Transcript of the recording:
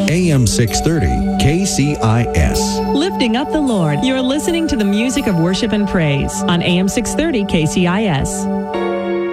AM 630 KCIS. Lifting up the Lord. You're listening to the music of worship and praise on AM 630 KCIS.